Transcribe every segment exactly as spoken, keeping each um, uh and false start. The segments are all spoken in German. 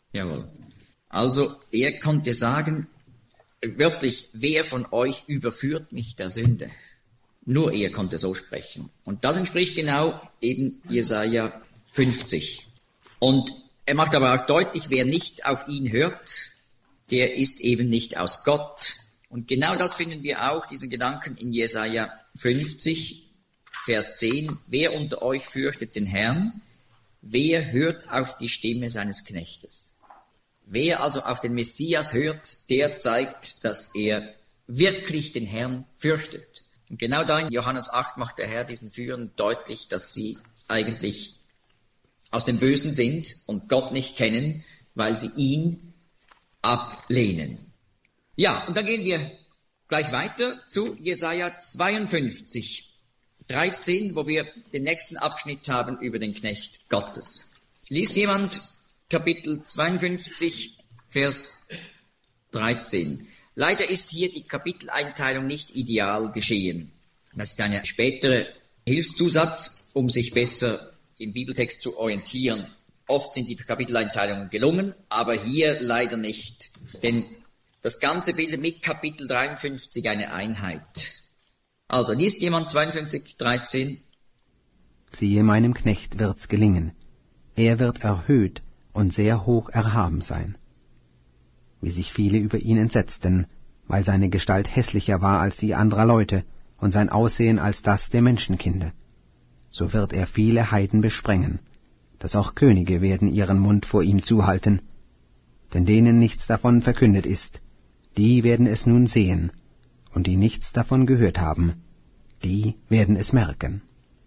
Jawohl. Also er konnte sagen, wörtlich, wer von euch überführt mich der Sünde? Nur er konnte so sprechen. Und das entspricht genau eben Jesaja fünfzig. Und er macht aber auch deutlich, wer nicht auf ihn hört, der ist eben nicht aus Gott. Und genau das finden wir auch, diesen Gedanken in Jesaja fünfzig, Vers zehn. Wer unter euch fürchtet den Herrn? Wer hört auf die Stimme seines Knechtes? Wer also auf den Messias hört, der zeigt, dass er wirklich den Herrn fürchtet. Und genau da in Johannes acht macht der Herr diesen Führern deutlich, dass sie eigentlich aus dem Bösen sind und Gott nicht kennen, weil sie ihn ablehnen. Ja, und dann gehen wir gleich weiter zu Jesaja zweiundfünfzig, dreizehn, wo wir den nächsten Abschnitt haben über den Knecht Gottes. Liest jemand Kapitel zweiundfünfzig, Vers dreizehn. Leider ist hier die Kapiteleinteilung nicht ideal geschehen. Das ist ein späterer Hilfszusatz, um sich besser im Bibeltext zu orientieren. Oft sind die Kapiteleinteilungen gelungen, aber hier leider nicht. Denn das Ganze bildet mit Kapitel dreiundfünfzig eine Einheit. Also liest jemand zweiundfünfzig, dreizehn. Siehe, meinem Knecht wird's gelingen. Er wird erhöht und sehr hoch erhaben sein. Wie sich viele über ihn entsetzten, weil seine Gestalt hässlicher war als die anderer Leute und sein Aussehen als das der Menschenkinder. So wird er viele Heiden besprengen, dass auch Könige werden ihren Mund vor ihm zuhalten. Denn denen nichts davon verkündet ist, die werden es nun sehen, und die nichts davon gehört haben, die werden es merken.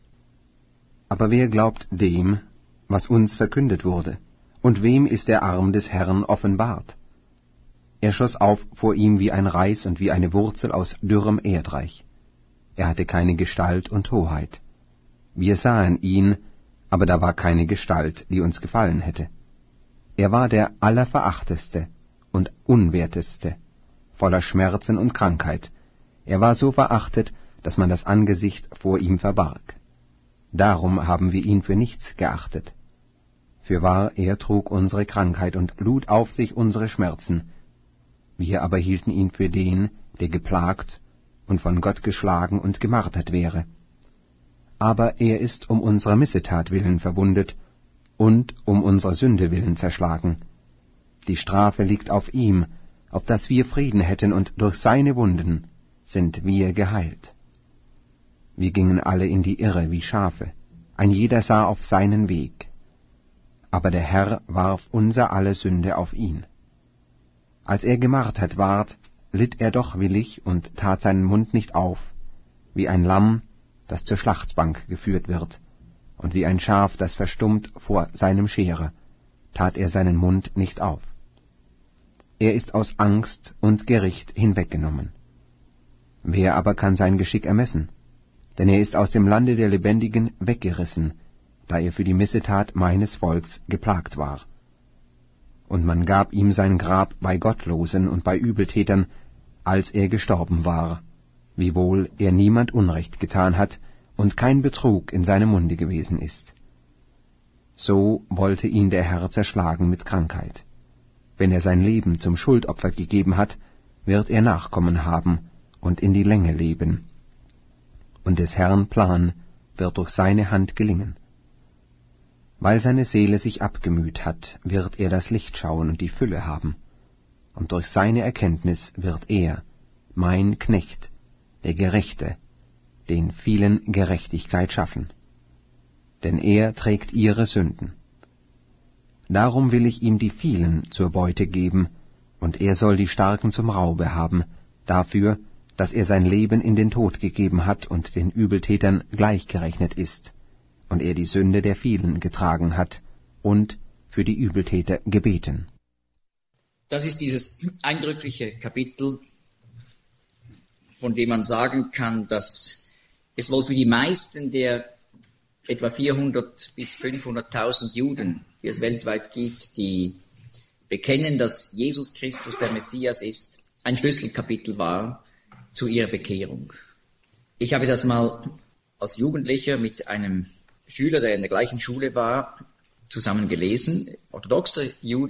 Aber wer glaubt dem, was uns verkündet wurde, und wem ist der Arm des Herrn offenbart? Er schoss auf vor ihm wie ein Reis und wie eine Wurzel aus dürrem Erdreich. Er hatte keine Gestalt und Hoheit. Wir sahen ihn, aber da war keine Gestalt, die uns gefallen hätte. Er war der Allerverachteste und Unwerteste, voller Schmerzen und Krankheit. Er war so verachtet, dass man das Angesicht vor ihm verbarg. Darum haben wir ihn für nichts geachtet. Fürwahr, er trug unsere Krankheit und lud auf sich unsere Schmerzen. Wir aber hielten ihn für den, der geplagt und von Gott geschlagen und gemartert wäre. Aber er ist um unserer Missetat willen verwundet und um unserer Sünde willen zerschlagen. Die Strafe liegt auf ihm, auf dass wir Frieden hätten, und durch seine Wunden sind wir geheilt. Wir gingen alle in die Irre wie Schafe, ein jeder sah auf seinen Weg. Aber der Herr warf unser alle Sünde auf ihn. Als er gemartert ward, litt er doch willig und tat seinen Mund nicht auf, wie ein Lamm, das zur Schlachtbank geführt wird, und wie ein Schaf, das verstummt vor seinem Scherer, tat er seinen Mund nicht auf. Er ist aus Angst und Gericht hinweggenommen. Wer aber kann sein Geschick ermessen? Denn er ist aus dem Lande der Lebendigen weggerissen, da er für die Missetat meines Volks geplagt war. Und man gab ihm sein Grab bei Gottlosen und bei Übeltätern, als er gestorben war, wiewohl er niemand Unrecht getan hat und kein Betrug in seinem Munde gewesen ist. So wollte ihn der Herr zerschlagen mit Krankheit. Wenn er sein Leben zum Schuldopfer gegeben hat, wird er Nachkommen haben und in die Länge leben. Und des Herrn Plan wird durch seine Hand gelingen. Weil seine Seele sich abgemüht hat, wird er das Licht schauen und die Fülle haben. Und durch seine Erkenntnis wird er, mein Knecht, der Gerechte, den vielen Gerechtigkeit schaffen. Denn er trägt ihre Sünden. Darum will ich ihm die vielen zur Beute geben, und er soll die Starken zum Raube haben, dafür, dass er sein Leben in den Tod gegeben hat und den Übeltätern gleichgerechnet ist, und er die Sünde der vielen getragen hat und für die Übeltäter gebeten. Das ist dieses eindrückliche Kapitel, von dem man sagen kann, dass es wohl für die meisten der etwa vierhundert bis fünfhunderttausend Juden, die es weltweit gibt, die bekennen, dass Jesus Christus der Messias ist, ein Schlüsselkapitel war zu ihrer Bekehrung. Ich habe das mal als Jugendlicher mit einem Schüler, der in der gleichen Schule war, zusammen gelesen. Orthodoxer Jude,